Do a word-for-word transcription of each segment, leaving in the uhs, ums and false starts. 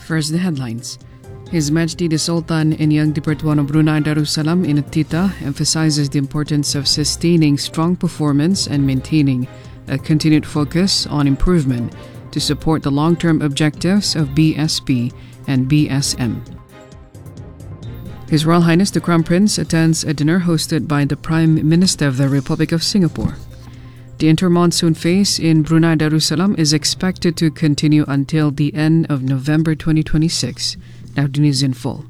First, the headlines. His Majesty the Sultan and Yang di-Pertuan of Brunei Darussalam in Tita emphasizes the importance of sustaining strong performance and maintaining a continued focus on improvement to support the long-term objectives of B S P and B S M. His Royal Highness the Crown Prince attends a dinner hosted by the Prime Minister of the Republic of Singapore. The inter-monsoon phase in Brunei Darussalam is expected to continue until the end of November twenty twenty-six. Now the news in full.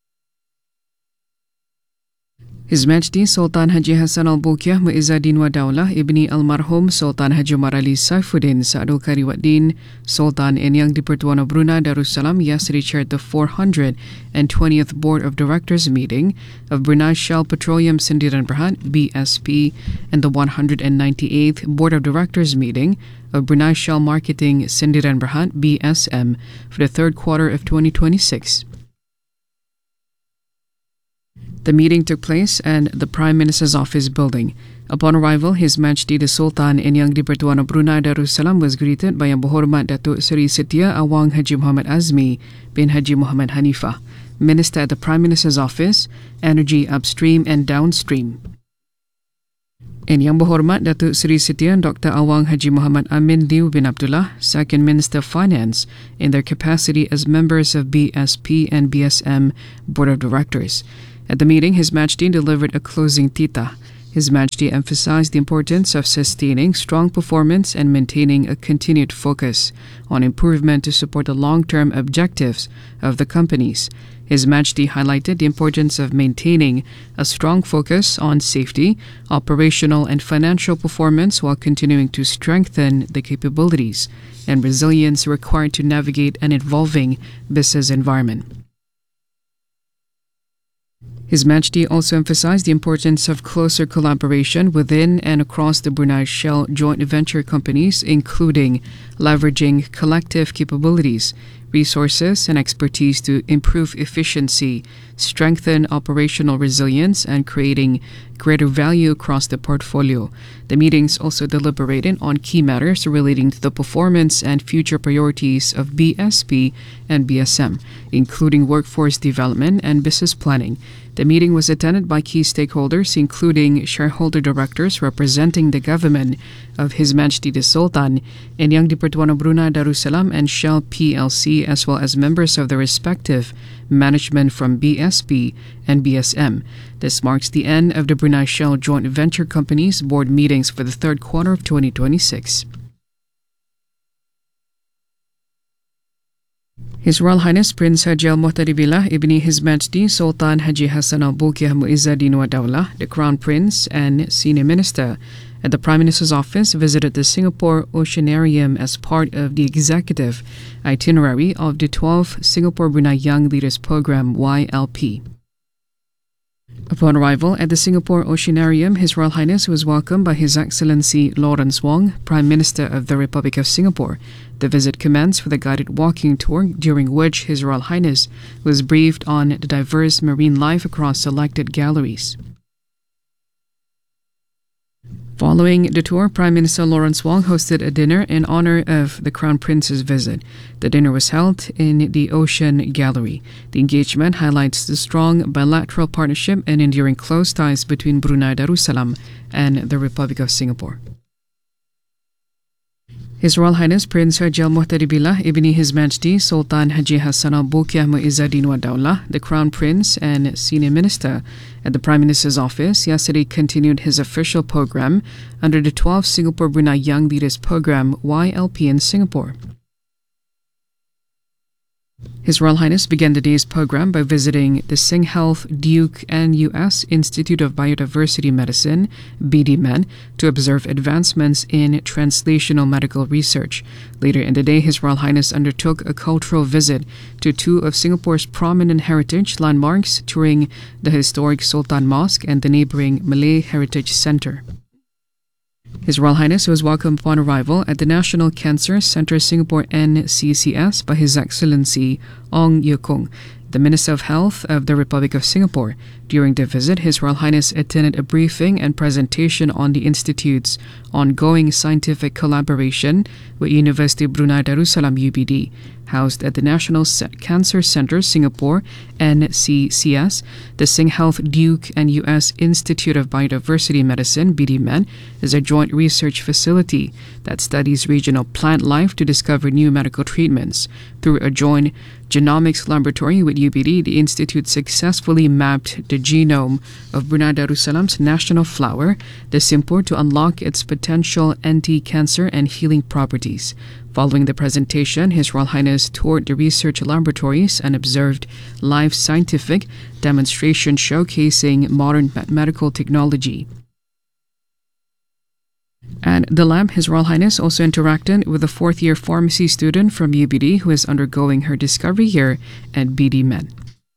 His Majesty Sultan Haji Hassan Al-Bolkiah Muizzaddin wa Daulah Ibni Almarhum Sultan Haji Omar Ali Saifuddin Sa'adul Kari Waddin Sultan and Yang di-Pertuan of Brunei Darussalam yesterday chaired the four hundred twentieth Board of Directors meeting of Brunei Shell Petroleum Sdn Bhd B S P and the one hundred ninety-eighth Board of Directors meeting of Brunei Shell Marketing Sdn Bhd B S M for the third quarter of twenty twenty-six. The meeting took place at the Prime Minister's office building. Upon arrival, His Majesty the Sultan and Yang di-Pertuan of Brunei Darussalam was greeted by Yang Berhormat Datuk Seri Setia Awang Haji Muhammad Azmi bin Haji Muhammad Hanifah, Minister at the Prime Minister's office, Energy Upstream and Downstream. And Yang Berhormat Datuk Seri Setia and Doctor Awang Haji Muhammad Amin Liu bin Abdullah, Second Minister of Finance, in their capacity as members of B S P and B S M Board of Directors. At the meeting, His Majesty delivered a closing tita. His Majesty emphasized the importance of sustaining strong performance and maintaining a continued focus on improvement to support the long-term objectives of the companies. His Majesty highlighted the importance of maintaining a strong focus on safety, operational and financial performance while continuing to strengthen the capabilities and resilience required to navigate an evolving business environment. His Majesty also emphasized the importance of closer collaboration within and across the Brunei Shell joint venture companies, including leveraging collective capabilities, resources and expertise to improve efficiency, strengthen operational resilience, and creating greater value across the portfolio. The meetings also deliberated on key matters relating to the performance and future priorities of B S P and B S M, including workforce development and business planning. The meeting was attended by key stakeholders, including shareholder directors representing the government of His Majesty the Sultan and Yang di-Pertuan of Brunei Darussalam and Shell P L C, as well as members of the respective management from B S P and B S M. This marks the end of the Brunei Shell Joint Venture Company's board meetings for the third quarter of twenty twenty-six. His Royal Highness Prince Haji Al-Muhtadi Billah Ibni His Majesty Sultan Haji Hassan Al-Bolkiah Muizzaddin wa Daulah, the Crown Prince and Senior Minister at the Prime Minister's office, visited the Singapore Oceanarium as part of the executive itinerary of the twelfth Singapore Brunei Young Leaders Programme Y L P. Upon arrival at the Singapore Oceanarium, His Royal Highness was welcomed by His Excellency Lawrence Wong, Prime Minister of the Republic of Singapore. The visit commenced with a guided walking tour, during which His Royal Highness was briefed on the diverse marine life across selected galleries. Following the tour, Prime Minister Lawrence Wong hosted a dinner in honor of the Crown Prince's visit. The dinner was held in the Ocean Gallery. The engagement highlights the strong bilateral partnership and enduring close ties between Brunei Darussalam and the Republic of Singapore. His Royal Highness Prince Haji Al-Muhtadi Billah Ibni His Majesty Sultan Haji Hassan Al-Bolkiah Muizzaddin wa Daulah, the Crown Prince and Senior Minister at the Prime Minister's office, yesterday continued his official program under the twelfth Singapore Brunei Young Leaders Programme Y L P in Singapore. His Royal Highness began the day's program by visiting the SingHealth Duke and U S Institute of Biodiversity Medicine, B D M E D, to observe advancements in translational medical research. Later in the day, His Royal Highness undertook a cultural visit to two of Singapore's prominent heritage landmarks, touring the historic Sultan Mosque and the neighbouring Malay Heritage Centre. His Royal Highness was welcomed upon arrival at the National Cancer Centre Singapore N C C S by His Excellency Ong Ye Kung, the Minister of Health of the Republic of Singapore. During the visit, His Royal Highness attended a briefing and presentation on the Institute's ongoing scientific collaboration with University of Brunei Darussalam U B D. housed at the National Cancer Center, Singapore, N C C S, the SingHealth Duke and U S Institute of Biodiversity Medicine, B D M E D, is a joint research facility that studies regional plant life to discover new medical treatments. Through a joint genomics laboratory with U B D, the Institute successfully mapped the genome of Brunei Darussalam's national flower, the simpur, to unlock its potential anti-cancer and healing properties. Following the presentation, His Royal Highness toured the research laboratories and observed live scientific demonstrations showcasing modern medical technology. At the lab, His Royal Highness also interacted with a fourth-year pharmacy student from U B D who is undergoing her discovery year at B D M E D.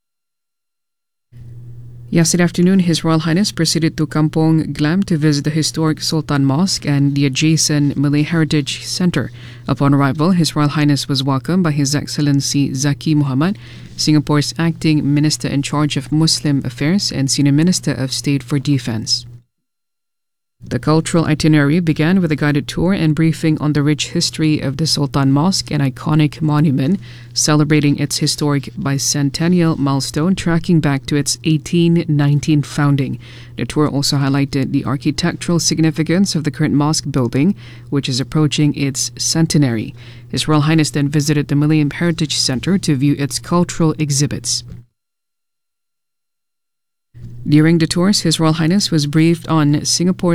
Yesterday afternoon, His Royal Highness proceeded to Kampong Glam to visit the historic Sultan Mosque and the adjacent Malay Heritage Center. Upon arrival, His Royal Highness was welcomed by His Excellency Zaki Muhammad, Singapore's acting Minister in charge of Muslim Affairs and Senior Minister of State for Defence. The cultural itinerary began with a guided tour and briefing on the rich history of the Sultan Mosque, an iconic monument celebrating its historic bicentennial milestone tracking back to its eighteen nineteen founding. The tour also highlighted the architectural significance of the current mosque building, which is approaching its centenary. His Royal Highness then visited the Malay Heritage Center to view its cultural exhibits. During the tours, His Royal Highness was briefed on Singapore's